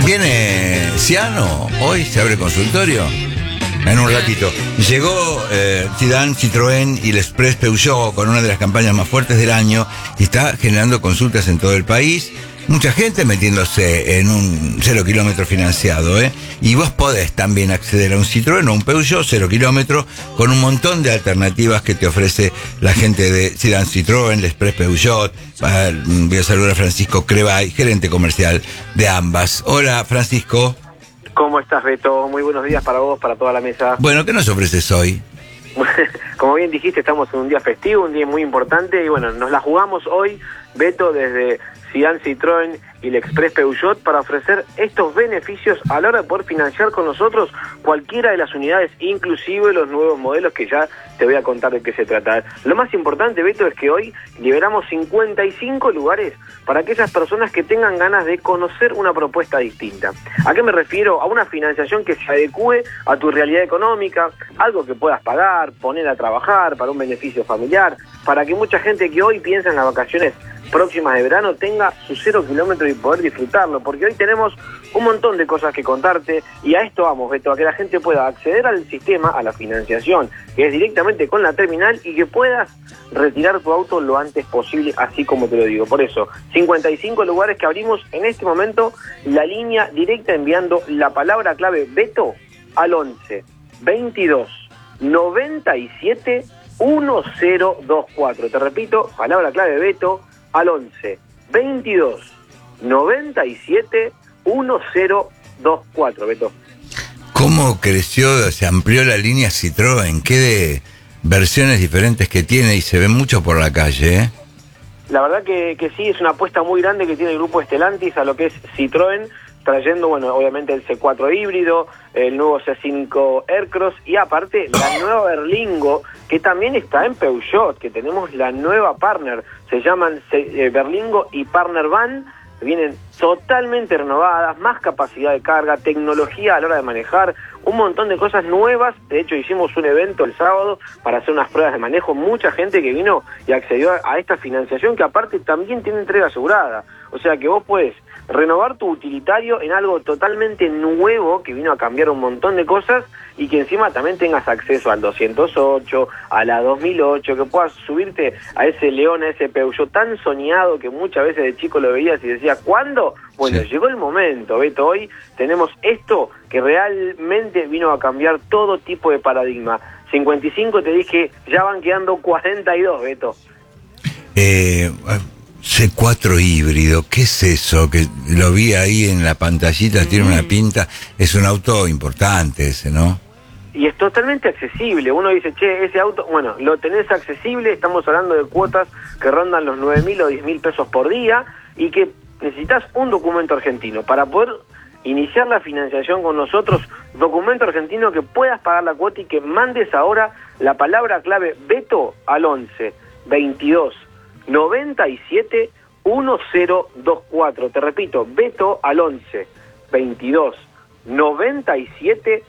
Viene Ciano, hoy se abre consultorio. En un ratito. Llegó Citroën y el Express Peugeot con una de las campañas más fuertes del año y está generando consultas en todo el país. Mucha gente metiéndose en un 0 kilómetro financiado, ¿eh? Y vos podés también acceder a un Citroën o un Peugeot 0 kilómetro con un montón de alternativas que te ofrece la gente de Citroën, el Express Peugeot. Voy a saludar a Francisco Crevay, gerente comercial de ambas. Hola, Francisco. ¿Cómo estás, Beto? Muy buenos días para vos, para toda la mesa. Bueno, ¿qué nos ofreces hoy? Como bien dijiste, estamos en un día festivo, un día muy importante y bueno, nos la jugamos hoy, Beto, desde Citroën y el Express Peugeot para ofrecer estos beneficios a la hora de poder financiar con nosotros cualquiera de las unidades, inclusive los nuevos modelos que ya te voy a contar de qué se trata. Lo más importante, Beto, es que hoy liberamos 55 lugares para aquellas personas que tengan ganas de conocer una propuesta distinta. ¿A qué me refiero? A una financiación que se adecue a tu realidad económica, algo que puedas pagar, poner a trabajar para un beneficio familiar, para que mucha gente que hoy piensa en las vacaciones próximas de verano tenga su 0 kilómetro y poder disfrutarlo, porque hoy tenemos un montón de cosas que contarte y a esto vamos, Beto, a que la gente pueda acceder al sistema, a la financiación, que es directamente con la terminal y que puedas retirar tu auto lo antes posible, así como te lo digo. Por eso, 55 lugares que abrimos en este momento, la línea directa enviando la palabra clave Beto al 11 22 97 1024. Te repito, palabra clave Beto al 11 22 97 1024, Beto. ¿Cómo creció, se amplió la línea Citroën? ¿Qué de versiones diferentes que tiene? Y se ve mucho por la calle, ¿eh? La verdad que sí, es una apuesta muy grande que tiene el grupo Stellantis a lo que es Citroën, trayendo, bueno, obviamente el C4 híbrido, el nuevo C5 Aircross y aparte la nueva Berlingo, que también está en Peugeot, que tenemos la nueva partner, se llaman Berlingo y Partner Van, vienen totalmente renovadas, más capacidad de carga, tecnología a la hora de manejar, un montón de cosas nuevas. De hecho, hicimos un evento el sábado para hacer unas pruebas de manejo, mucha gente que vino y accedió a esta financiación que aparte también tiene entrega asegurada, o sea que vos puedes renovar tu utilitario en algo totalmente nuevo que vino a cambiar un montón de cosas y que encima también tengas acceso al 208, a la 2008, que puedas subirte a ese León, a ese Peugeot tan soñado que muchas veces de chico lo veías y decías, ¿cuándo? Bueno, sí. Llegó el momento, Beto, hoy tenemos esto que realmente vino a cambiar todo tipo de paradigma. 55 te dije, ya van quedando 42, Beto. C4 híbrido, ¿qué es eso? Que lo vi ahí en la pantallita, tiene una pinta, es un auto importante ese, ¿no? Y es totalmente accesible. Uno dice, che, ese auto, bueno, lo tenés accesible, estamos hablando de cuotas que rondan los 9.000 o 10.000 pesos por día y que necesitas un documento argentino para poder iniciar la financiación con nosotros, documento argentino que puedas pagar la cuota y que mandes ahora la palabra clave Beto al 11 22 97 1024. Te repito, Beto al 11 22 97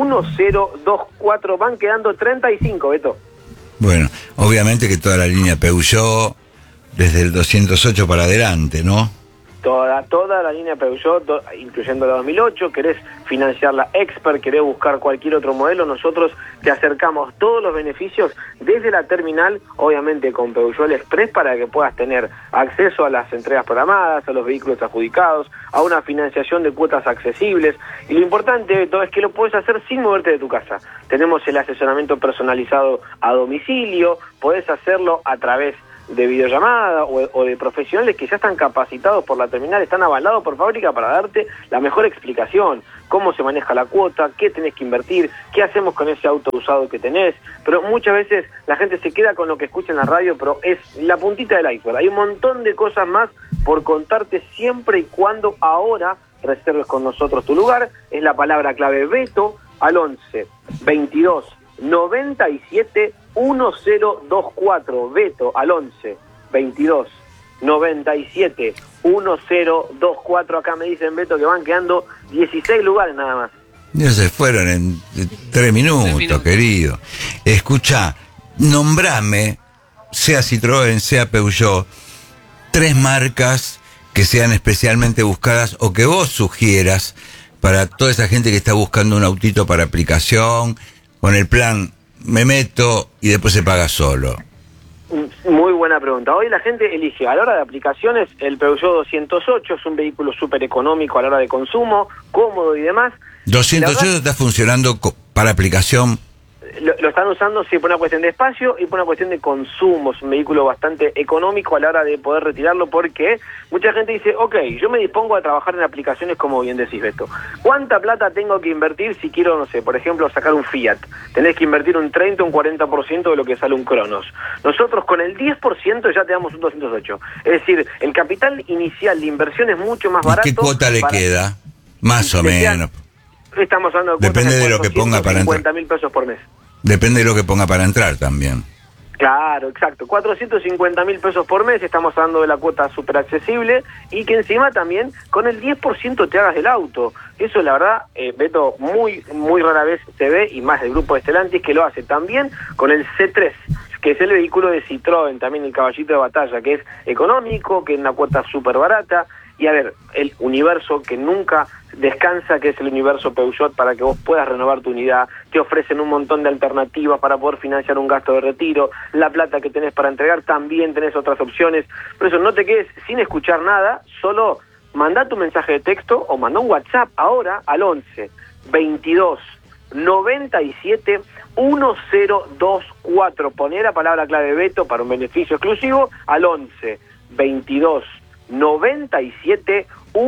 1024. Van quedando 35, Beto. Bueno, obviamente que toda la línea Peugeot desde el 208 para adelante, ¿no? Toda la línea Peugeot, incluyendo la 2008, querés financiar la Expert, querés buscar cualquier otro modelo, nosotros te acercamos todos los beneficios desde la terminal, obviamente con Peugeot Express, para que puedas tener acceso a las entregas programadas, a los vehículos adjudicados, a una financiación de cuotas accesibles, y lo importante de todo es que lo puedes hacer sin moverte de tu casa. Tenemos el asesoramiento personalizado a domicilio, podés hacerlo a través de videollamada o de profesionales que ya están capacitados por la terminal, están avalados por fábrica para darte la mejor explicación, cómo se maneja la cuota, qué tenés que invertir, qué hacemos con ese auto usado que tenés. Pero muchas veces la gente se queda con lo que escucha en la radio, pero es la puntita del iceberg. Hay un montón de cosas más por contarte siempre y cuando ahora reserves con nosotros tu lugar. Es la palabra clave Beto al 11 22 97 1024, Beto al 11 22 97 1024. Acá me dicen, Beto, que van quedando 16 lugares nada más. Ya se fueron en 3 minutos, querido. Escucha, nombrame, sea Citroën, sea Peugeot, 3 marcas que sean especialmente buscadas o que vos sugieras para toda esa gente que está buscando un autito para aplicación, con el plan me meto y después se paga solo? Muy buena pregunta. Hoy la gente elige a la hora de aplicaciones el Peugeot 208, es un vehículo súper económico a la hora de consumo, cómodo y demás. 208 está funcionando para aplicación. Lo están usando sí por una cuestión de espacio y por una cuestión de consumo. Es un vehículo bastante económico a la hora de poder retirarlo, porque mucha gente dice, ok, yo me dispongo a trabajar en aplicaciones como bien decís, Beto. ¿Cuánta plata tengo que invertir si quiero, no sé, por ejemplo, sacar un Fiat? Tenés que invertir un 30 o un 40% de lo que sale un Cronos. Nosotros con el 10% ya te damos un 208. Es decir, el capital inicial de inversión es mucho más barato. ¿Y qué cuota le queda? Más o menos. Estamos hablando de depende de lo que ponga para entrar. 50.000 pesos por mes. Depende de lo que ponga para entrar también. Claro, exacto. 450.000 pesos por mes, estamos hablando de la cuota súper accesible y que encima también con el 10% te hagas del auto. Eso la verdad, Beto, muy rara vez se ve, y más del grupo de Stellantis que lo hace también con el C3, que es el vehículo de Citroën, también el caballito de batalla, que es económico, que es una cuota súper barata. Y a ver, el universo que nunca descansa, que es el universo Peugeot, para que vos puedas renovar tu unidad, te ofrecen un montón de alternativas para poder financiar un gasto de retiro, la plata que tenés para entregar, también tenés otras opciones. Por eso no te quedes sin escuchar nada, solo mandá tu mensaje de texto o mandá un WhatsApp ahora al 11 22 97 1024. Poné la palabra clave Beto para un beneficio exclusivo al 11 22 97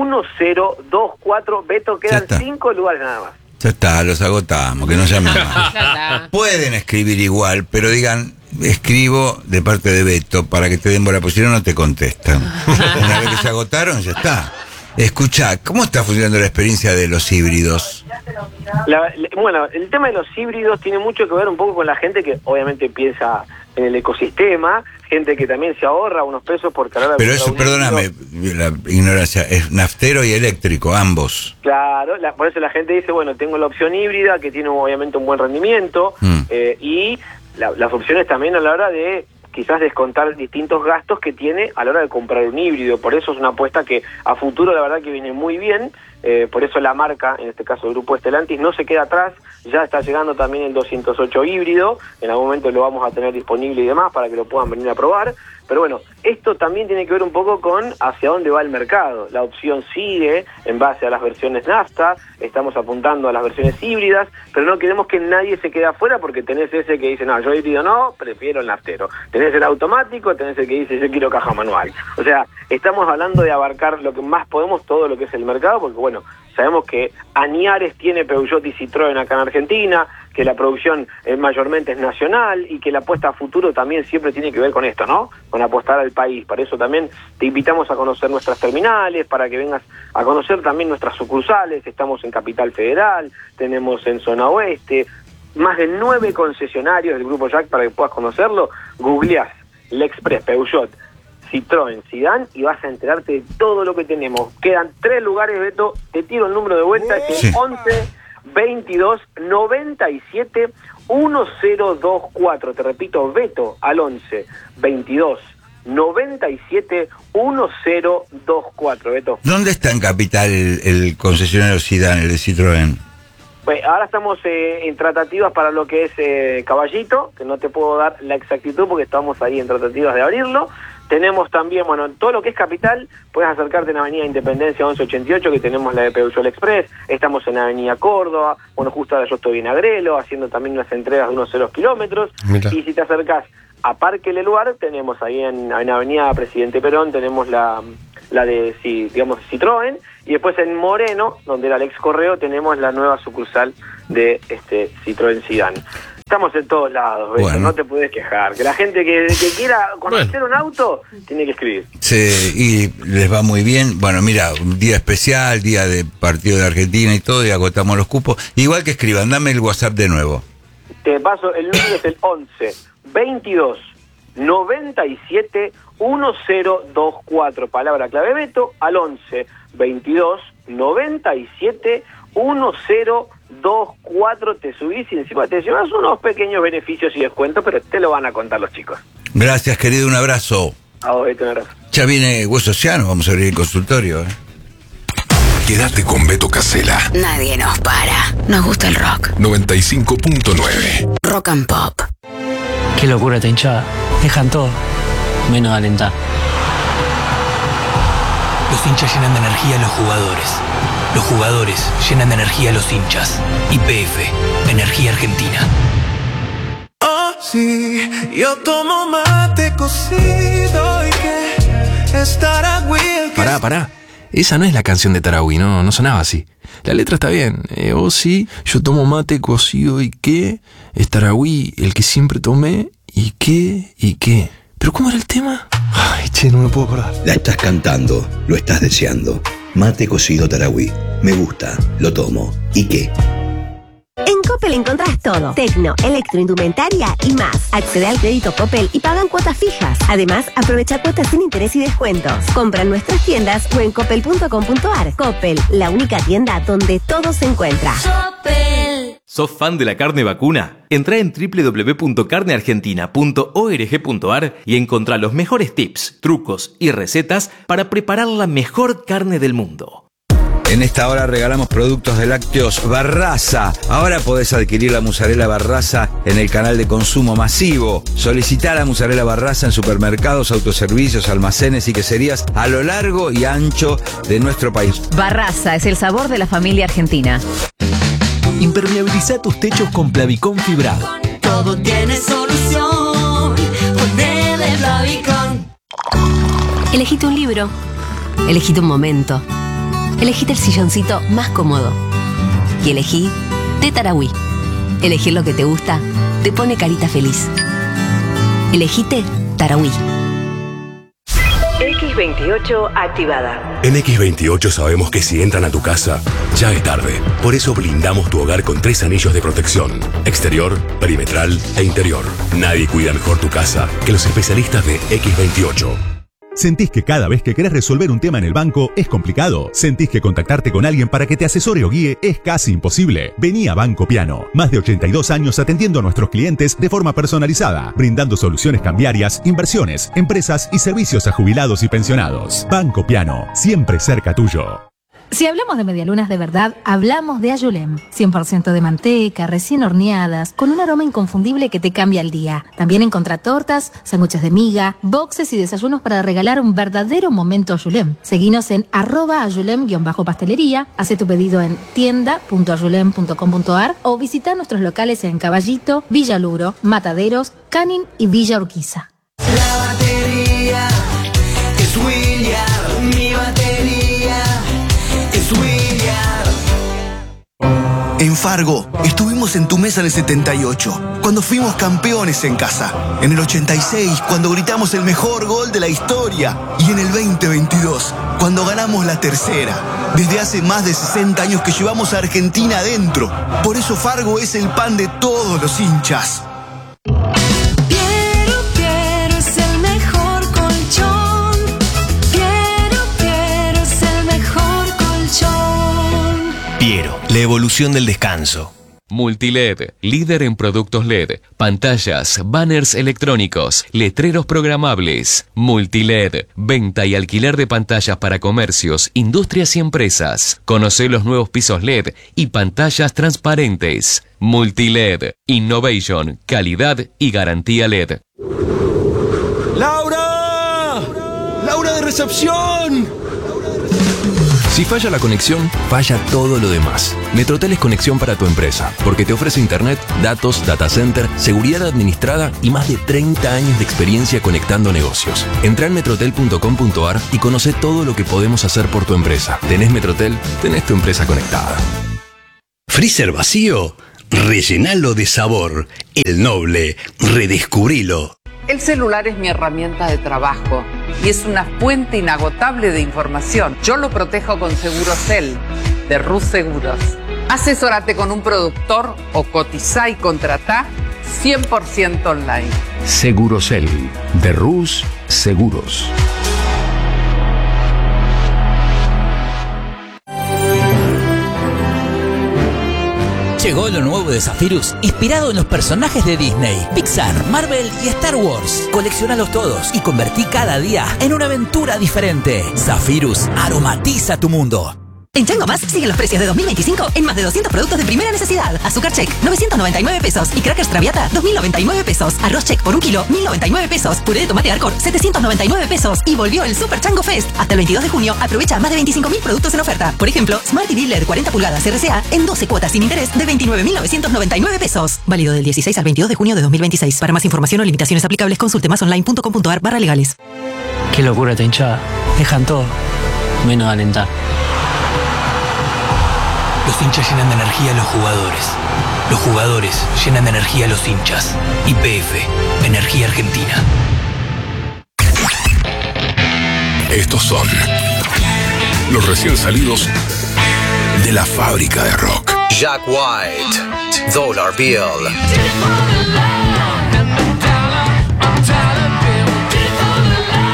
1024. Beto, quedan 5 lugares nada más. Ya está, los agotamos, que no llamen más. Pueden escribir igual, pero digan, escribo de parte de Beto para que te den bola, porque si no, no te contestan. Una vez que se agotaron, ya está. Escuchá, ¿cómo está funcionando la experiencia de los híbridos? Bueno, el tema de los híbridos tiene mucho que ver un poco con la gente que obviamente piensa en el ecosistema, gente que también se ahorra unos pesos por cargar. Pero eso, perdóname, la ignorancia, es naftero y eléctrico, ambos. Claro, por eso la gente dice, bueno, tengo la opción híbrida que tiene obviamente un buen rendimiento, y las opciones también a la hora de quizás descontar distintos gastos que tiene a la hora de comprar un híbrido. Por eso es una apuesta que a futuro la verdad que viene muy bien. Por eso la marca, en este caso el grupo Stellantis, no se queda atrás. Ya está llegando también el 208 híbrido, en algún momento lo vamos a tener disponible y demás para que lo puedan venir a probar. Pero bueno, esto también tiene que ver un poco con hacia dónde va el mercado. La opción sigue en base a las versiones nafta, estamos apuntando a las versiones híbridas, pero no queremos que nadie se quede afuera, porque tenés ese que dice, no, yo híbrido no, prefiero el naftero. Tenés el automático, tenés el que dice, yo quiero caja manual. O sea, estamos hablando de abarcar lo que más podemos, todo lo que es el mercado, porque bueno, sabemos que Añares tiene Peugeot y Citroën acá en Argentina, que la producción mayormente es nacional y que la apuesta a futuro también siempre tiene que ver con esto, ¿no? Con apostar al país. Para eso también te invitamos a conocer nuestras terminales, para que vengas a conocer también nuestras sucursales. Estamos en Capital Federal, tenemos en Zona Oeste, más de 9 concesionarios del Grupo Jack para que puedas conocerlo. Googleás L'Express Peugeot Citroën Sidan y vas a enterarte de todo lo que tenemos. Quedan 3 lugares, Beto, te tiro el número de vuelta, es el 11 22 97 1024. Te repito, Beto, al 11 22 97 1024, Beto. ¿Dónde está en Capital el concesionario Sidan, el de Citroën? Pues ahora estamos en tratativas para lo que es Caballito, que no te puedo dar la exactitud porque estamos ahí en tratativas de abrirlo. Tenemos también, bueno, en todo lo que es Capital, puedes acercarte en Avenida Independencia 1188, que tenemos la de Peugeot Express. Estamos en Avenida Córdoba, bueno, justo ahora yo estoy en Agrelo, haciendo también unas entregas de unos 0 kilómetros. Mira. Y si te acercás a Parque Leluar, tenemos ahí en Avenida Presidente Perón, tenemos la de, sí, digamos, Citroën. Y después en Moreno, donde era el ex Correo, tenemos la nueva sucursal de Citroën Sidan. Estamos en todos lados, ¿ves? Bueno. No te puedes quejar. Que la gente que quiera conocer un auto, tiene que escribir. Sí, y les va muy bien. Bueno, mira, un día especial, día de partido de Argentina y todo, y agotamos los cupos. Igual que escriban, dame el WhatsApp de nuevo. Te paso, el número es el 11 22 97 1024. Palabra clave Beto, al 11 22 97 1024. Te subís y encima te llevas unos pequeños beneficios y descuentos, pero te lo van a contar los chicos. Gracias, querido, un abrazo. A vos, Beto, un abrazo. Ya viene Hueso Ciano, vamos a abrir el consultorio. Quédate con Beto Casella. Nadie nos para. Nos gusta el rock. 95.9. Rock and Pop. Qué locura esta hinchada. Dejan todo, menos alentar. Los hinchas llenan de energía a los jugadores. Los jugadores llenan de energía a los hinchas. YPF, Energía Argentina. Oh, sí, yo tomo mate cocido y que es Tarahui el que... Pará. Esa no es la canción de Tarahui, no sonaba así. La letra está bien. Oh, sí, yo tomo mate cocido y que es Tarahui el que siempre tomé y qué. ¿Pero cómo era el tema? Ay, che, no me puedo acordar. La estás cantando, lo estás deseando. Mate cocido Tarahui. Me gusta, lo tomo. ¿Y qué? En Coppel encontrás todo. Tecno, electroindumentaria y más. Accede al crédito Coppel y pagan cuotas fijas. Además, aprovecha cuotas sin interés y descuentos. Compra en nuestras tiendas o en coppel.com.ar. Coppel, la única tienda donde todo se encuentra. Coppel. ¿Sos fan de la carne vacuna? Entrá en www.carneargentina.org.ar y encontrá los mejores tips, trucos y recetas para preparar la mejor carne del mundo. En esta hora regalamos productos de lácteos Barraza. Ahora podés adquirir la mozzarella Barraza en el canal de consumo masivo. Solicitá la mozzarella Barraza en supermercados, autoservicios, almacenes y queserías a lo largo y ancho de nuestro país. Barraza es el sabor de la familia argentina. Impermeabiliza tus techos con Plavicón fibrado. Todo tiene solución. Ponele Plavicón. Elegite un libro. Elegite un momento. Elegite el silloncito más cómodo. Y elegí de Tarahui. Elegir lo que te gusta te pone carita feliz. Elegite Tarahui. X28 activada. En X28 sabemos que si entran a tu casa, ya es tarde. Por eso blindamos tu hogar con 3 anillos de protección: exterior, perimetral e interior. Nadie cuida mejor tu casa que los especialistas de X28. ¿Sentís que cada vez que querés resolver un tema en el banco es complicado? ¿Sentís que contactarte con alguien para que te asesore o guíe es casi imposible? Vení a Banco Piano. Más de 82 años atendiendo a nuestros clientes de forma personalizada, brindando soluciones cambiarias, inversiones, empresas y servicios a jubilados y pensionados. Banco Piano, siempre cerca tuyo. Si hablamos de medialunas de verdad, hablamos de Ayulem. 100% de manteca, recién horneadas, con un aroma inconfundible que te cambia el día. También encontrá tortas, sándwiches de miga, boxes y desayunos para regalar un verdadero momento Ayulem. Seguinos en @ayulem_pastelería, hace tu pedido en tienda.ayulem.com.ar o visita nuestros locales en Caballito, Villa Luro, Mataderos, Canin y Villa Urquiza. La batería es William, mi batería es William. En Fargo, estuvimos en tu mesa en el 78, cuando fuimos campeones en casa. En el 86, cuando gritamos el mejor gol de la historia. Y en el 2022, cuando ganamos la tercera. Desde hace más de 60 años que llevamos a Argentina adentro. Por eso Fargo es el pan de todos los hinchas. Piero es el mejor colchón. Piero es el mejor colchón. Piero, la evolución del descanso. Multiled, líder en productos LED, pantallas, banners electrónicos, letreros programables. Multiled, venta y alquiler de pantallas para comercios, industrias y empresas. Conocé los nuevos pisos LED y pantallas transparentes. Multiled, innovation, calidad y garantía LED. ¡Laura! ¡Laura de recepción! Si falla la conexión, falla todo lo demás. Metrotel es conexión para tu empresa, porque te ofrece internet, datos, data center, seguridad administrada y más de 30 años de experiencia conectando negocios. Entrá en metrotel.com.ar y conoce todo lo que podemos hacer por tu empresa. ¿Tenés Metrotel? Tenés tu empresa conectada. ¿Freezer vacío? Rellenalo de sabor. El Noble, redescubrilo. El celular es mi herramienta de trabajo y es una fuente inagotable de información. Yo lo protejo con Segurocel, de Rus Seguros. Asesórate con un productor o cotizá y contratá 100% online. Segurocel, de Rus Seguros. Llegó lo nuevo de Zephyrus, inspirado en los personajes de Disney, Pixar, Marvel y Star Wars. Coleccionalos todos y convertí cada día en una aventura diferente. Zephyrus aromatiza tu mundo. En Chango Más siguen los precios de 2025 en más de 200 productos de primera necesidad. Azúcar Check, 999 pesos. Y Crackers Traviata, 2.099 pesos. Arroz Check por 1 kilo, 1.099 pesos. Puré de tomate Arcor, 799 pesos. Y volvió el Super Chango Fest. Hasta el 22 de junio aprovecha más de 25.000 productos en oferta. Por ejemplo, Smart TV LED 40 pulgadas RCA en 12 cuotas sin interés de 29.999 pesos. Válido del 16 al 22 de junio de 2026. Para más información o limitaciones aplicables, consulte masonline.com.ar/legales. Qué locura esta hinchada. Dejan todo, menos alentar. Los hinchas llenan de energía a los jugadores. Los jugadores llenan de energía a los hinchas. YPF, Energía Argentina. Estos son los recién salidos de la fábrica de rock. Jack White, Dollar Bill.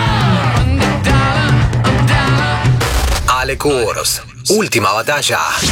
Ale Kurz, Última Batalla.